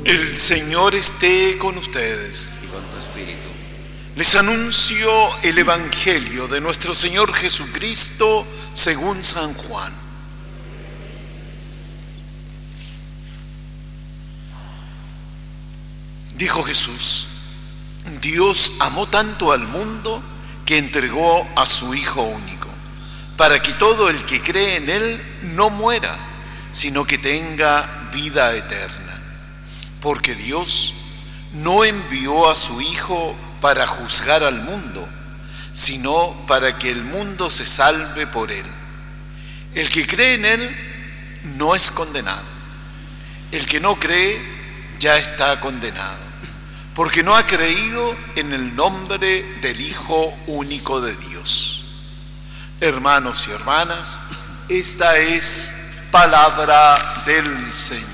El Señor esté con ustedes. Y con tu espíritu. Les anuncio el Evangelio de nuestro Señor Jesucristo según San Juan. Dijo Jesús: Dios amó tanto al mundo que entregó a su Hijo único, para que todo el que cree en Él no muera, sino que tenga vida eterna. Porque Dios no envió a su Hijo para juzgar al mundo, sino para que el mundo se salve por Él. El que cree en Él no es condenado. El que no cree ya está condenado, porque no ha creído en el nombre del Hijo único de Dios. Hermanos y hermanas, esta es palabra del Señor.